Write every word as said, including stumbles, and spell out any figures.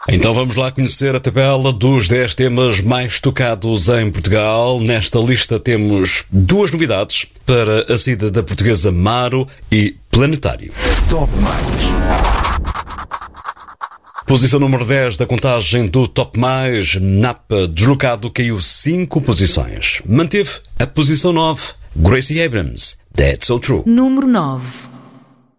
Então vamos lá conhecer a tabela dos dez temas mais tocados em Portugal. Nesta lista temos duas novidades para a saída da portuguesa Maro e Planetário. Top Mais. Posição número dez da contagem do Top Mais. Napa deslocado caiu cinco posições. Manteve a posição nove. Gracie Abrams, That's So True. Número nove.